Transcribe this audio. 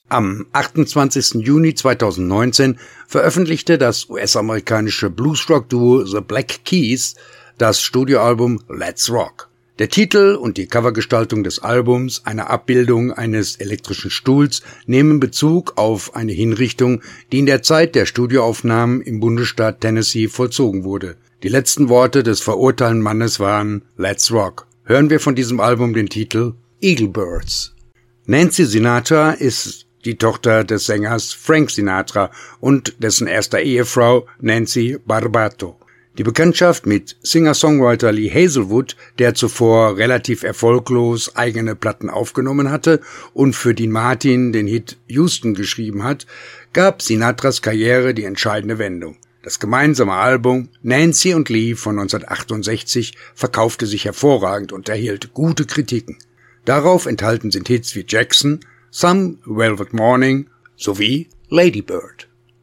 Am 28. Juni 2019 veröffentlichte das US-amerikanische Bluesrock-Duo The Black Keys das Studioalbum Let's Rock. Der Titel und die Covergestaltung des Albums, eine Abbildung eines elektrischen Stuhls, nehmen Bezug auf eine Hinrichtung, die in der Zeit der Studioaufnahmen im Bundesstaat Tennessee vollzogen wurde. Die letzten Worte des verurteilten Mannes waren Let's Rock. Hören wir von diesem Album den Titel Eagle Birds. Nancy Sinatra ist die Tochter des Sängers Frank Sinatra und dessen erster Ehefrau Nancy Barbato. Die Bekanntschaft mit Singer-Songwriter Lee Hazelwood, der zuvor relativ erfolglos eigene Platten aufgenommen hatte und für Dean Martin den Hit Houston geschrieben hat, gab Sinatras Karriere die entscheidende Wendung. Das gemeinsame Album Nancy und Lee von 1968 verkaufte sich hervorragend und erhielt gute Kritiken. Darauf enthalten sind Hits wie Jackson, Some Velvet Morning sowie Lady Bird.